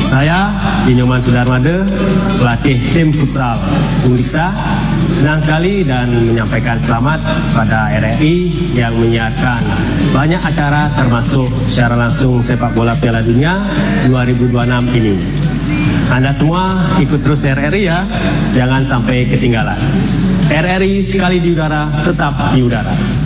Saya, Nyoman Sudarmade, pelatih tim futsal Uniksa, senang sekali dan menyampaikan selamat pada RRI yang menyiarkan banyak acara termasuk secara langsung sepak bola Piala Dunia 2026 ini. Anda semua ikut terus RRI ya, jangan sampai ketinggalan. RRI sekali di udara, tetap di udara.